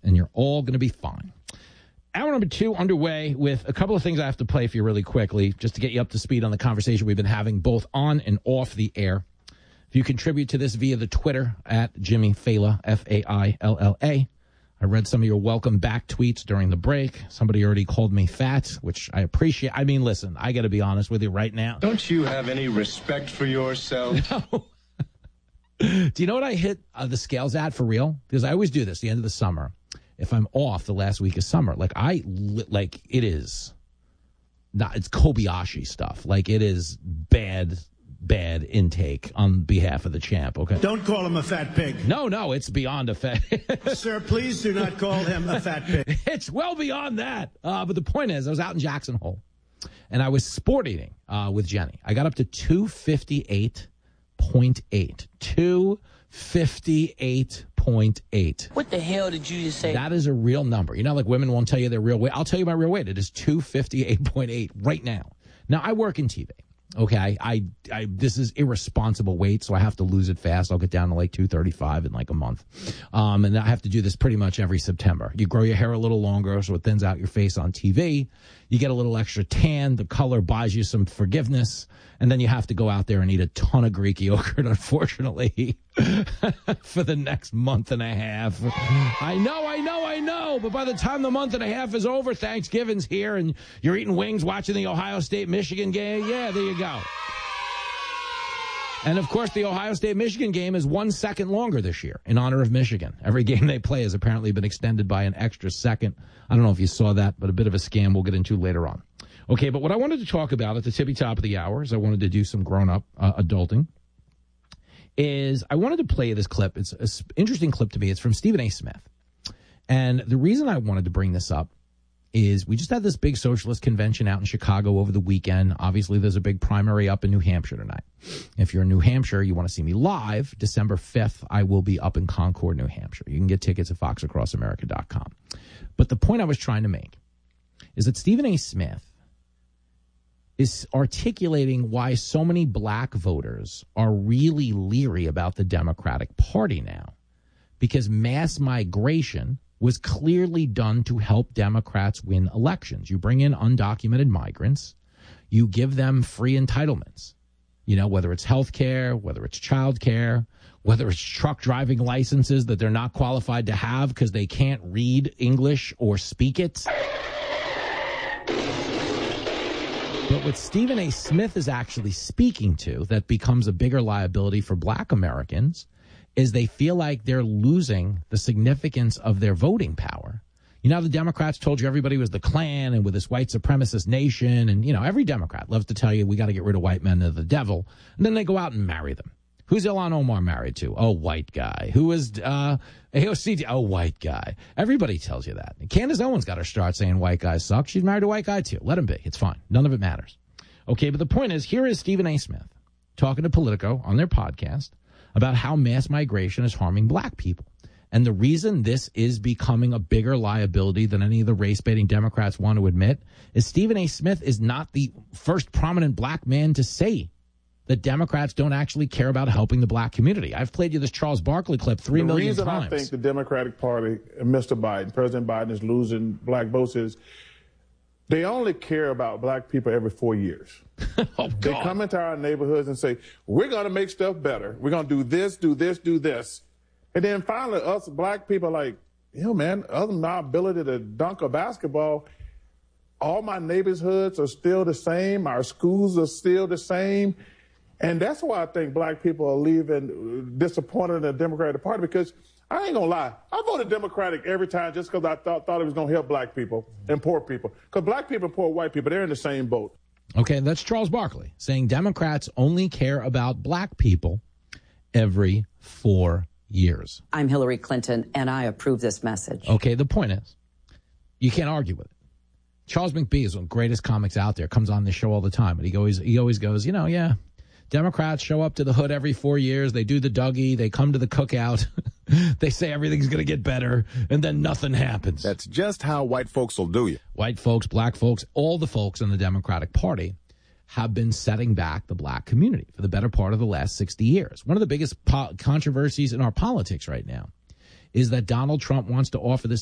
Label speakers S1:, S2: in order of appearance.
S1: and you're all going to be fine. Hour number 2 underway with a couple of things I have to play for you really quickly just to get you up to speed on the conversation we've been having both on and off the air. If you contribute to this via the Twitter at Jimmy Failla, Failla. I read some of your welcome back tweets during the break. Somebody already called me fat, which I appreciate. I mean, listen, I got to be honest with you right now.
S2: Don't you have any respect for yourself?
S1: No. Do you know what I hit the scales at for real? Because I always do this the end of the summer. If I'm off the last week of summer, it is not, it's Kobayashi stuff. Like it is bad intake on behalf of the champ. Okay.
S3: Don't call him a fat pig.
S1: No, it's beyond a fat.
S3: Sir, please do not call him a fat pig.
S1: It's well beyond that. But the point is, I was out in Jackson Hole and I was sport eating with Jenny. I got up to 258.8. 258.8.
S4: What the hell did you just say?
S1: That is a real number. You know, like women won't tell you their real weight. I'll tell you my real weight. It is 258.8 right now. Now, I work in TV. Okay, I this is irresponsible weight, so I have to lose it fast. I'll get down to like 235 in like a month. And I have to do this pretty much every September. You grow your hair a little longer so it thins out your face on TV. You get a little extra tan. The color buys you some forgiveness. And then you have to go out there and eat a ton of Greek yogurt, unfortunately, for the next month and a half. I know. But by the time the month and a half is over, Thanksgiving's here, and you're eating wings, watching the Ohio State-Michigan game. Yeah, there you go. And, of course, the Ohio State-Michigan game is 1 second longer this year in honor of Michigan. Every game they play has apparently been extended by an extra second. I don't know if you saw that, but a bit of a scam we'll get into later on. Okay, but what I wanted to talk about at the tippy top of the hour is I wanted to do some grown-up adulting, is I wanted to play this clip. It's an interesting clip to me. It's from Stephen A. Smith. And the reason I wanted to bring this up is we just had this big socialist convention out in Chicago over the weekend. Obviously, there's a big primary up in New Hampshire tonight. If you're in New Hampshire, you want to see me live, December 5th, I will be up in Concord, New Hampshire. You can get tickets at foxacrossamerica.com. But the point I was trying to make is that Stephen A. Smith is articulating why so many black voters are really leery about the Democratic Party now. Because mass migration was clearly done to help Democrats win elections. You bring in undocumented migrants, you give them free entitlements. You know, whether it's health care, whether it's child care, whether it's truck driving licenses that they're not qualified to have because they can't read English or speak it. But what Stephen A. Smith is actually speaking to that becomes a bigger liability for black Americans is they feel like they're losing the significance of their voting power. You know, the Democrats told you everybody was the Klan and with this white supremacist nation. And, you know, every Democrat loves to tell you we got to get rid of white men, they're the devil. And then they go out and marry them. Who's Ilhan Omar married to? Oh, white guy. Who is AOC? Oh, white guy. Everybody tells you that. And Candace Owens got her start saying white guys suck. She's married a white guy, too. Let him be. It's fine. None of it matters. Okay, but the point is, here is Stephen A. Smith talking to Politico on their podcast about how mass migration is harming black people. And the reason this is becoming a bigger liability than any of the race-baiting Democrats want to admit is Stephen A. Smith is not the first prominent black man to say that Democrats don't actually care about helping the black community. I've played you this Charles Barkley clip 3 million times.
S5: The reason I think the Democratic Party and Mr. Biden, President Biden, is losing black votes is they only care about black people every 4 years.
S1: Oh,
S5: they come into our neighborhoods and say, we're going to make stuff better. We're going to do this, do this, do this. And then finally, us black people are like, you know, man, other than my ability to dunk a basketball, all my neighborhoods are still the same. Our schools are still the same. And that's why I think black people are leaving disappointed in the Democratic Party, because I ain't gonna lie, I voted Democratic every time just because I thought it was gonna help black people and poor people. Because black people and poor white people, they're in the same boat.
S1: Okay, that's Charles Barkley saying Democrats only care about black people every 4 years.
S6: I'm Hillary Clinton, and I approve this message.
S1: Okay, the point is, you can't argue with it. Charles McBee is one of the greatest comics out there, comes on this show all the time, and he always goes, you know, yeah, Democrats show up to the hood every 4 years. They do the Dougie. They come to the cookout. They say everything's going to get better, and then nothing happens.
S7: That's just how white folks will do you.
S1: White folks, black folks, all the folks in the Democratic Party have been setting back the black community for the better part of the last 60 years. One of the biggest controversies in our politics right now is that Donald Trump wants to offer this